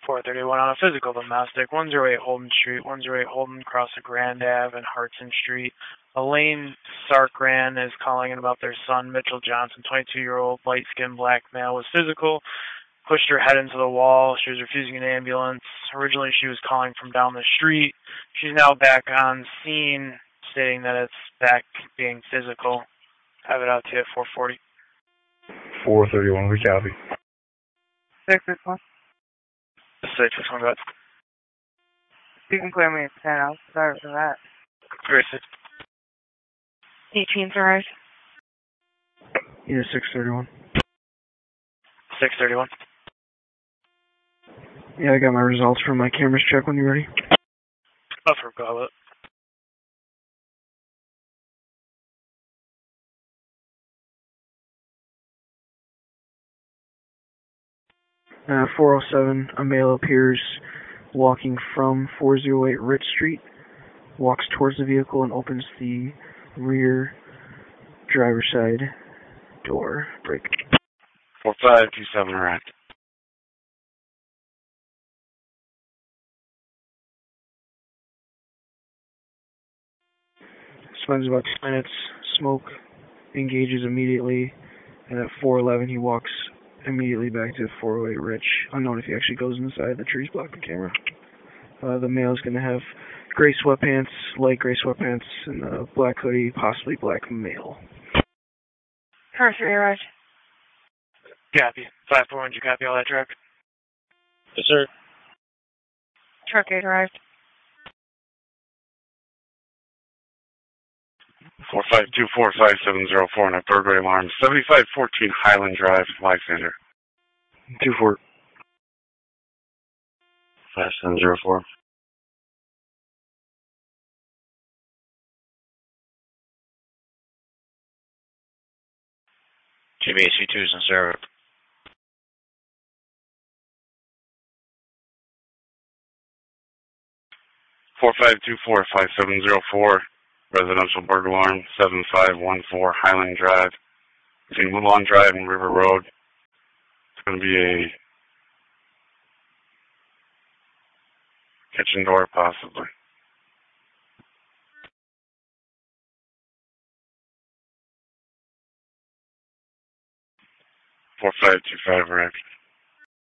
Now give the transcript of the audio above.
431 on a physical domestic, 108 Holden Street, 108 Holden across the Grand Ave and Hartson Street. Elaine Sarkran is calling in about their son, Mitchell Johnson, 22-year-old, light-skinned black male, was physical, pushed her head into the wall. She was refusing an ambulance. Originally, she was calling from down the street. She's now back on scene, stating that it's back being physical. Have it out to you at 440. 431, we copy. 661. 661, go ahead. You can clear me at 10. I'll start for that. Great. 18's alright. Yeah, 631. 631. Yeah, I got my results from my cameras check when you're ready. I forgot it. Uh, 407, a male appears walking from 408 Rich Street, walks towards the vehicle and opens the rear driver's side door. Break. 4527, right. Spends about 2 minutes, smoke engages immediately, and at 411 he walks immediately back to 408 Rich, unknown if he actually goes inside the trees blocking camera. The male is going to have gray sweatpants, light gray sweatpants, and a black hoodie, possibly black male. Car 3 arrived. Copy. 541, did you copy all that, truck? Yes, sir. Truck 8 arrived. 4524570 on a burglary alarm. 7514 Highland Drive, Lysander. 24. 5704. GBAC2 is in service. 45245704. Residential burglar alarm, 7514 Highland Drive, between Woodlawn Drive and River Road. It's going to be a kitchen door, possibly. 4525, right.